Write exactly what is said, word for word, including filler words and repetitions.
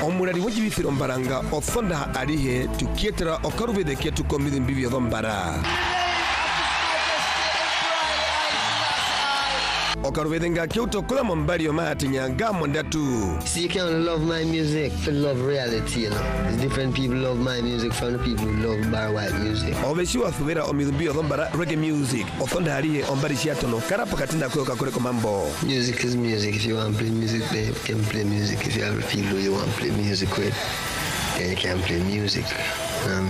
omurari w'igibithiro mbaranga othonda arihe tukietera okarubede ketu komidi mbibyo dhombara okaruvedenga kyoto kula mombari omatinya gamo ndatu. See, you can't love my music for love reality, you know. The different people love my music from the people who love bar white music. Obeshiwa thubera omidumbio dhombara reggae music othonda arihe ombari shiatono karapa katinda kwe kure komambo. Music is music. If you want to play music, then you can play music. If you have people who you want to play music with, then you can play music. Um,